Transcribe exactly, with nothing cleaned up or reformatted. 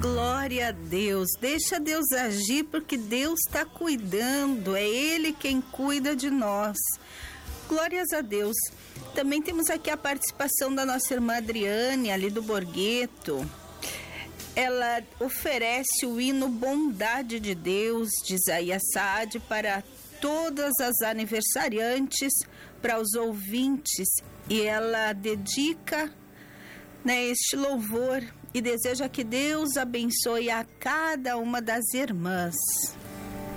Glória a Deus, deixa Deus agir, porque Deus está cuidando, é Ele quem cuida de nós. Glórias a Deus. Também temos aqui a participação da nossa irmã Adriane, ali do Borgheto. Ela oferece o hino Bondade de Deus, de Isaías Saad, para todas as aniversariantes, para os ouvintes, e ela dedica, né, este louvor e deseja que Deus abençoe a cada uma das irmãs.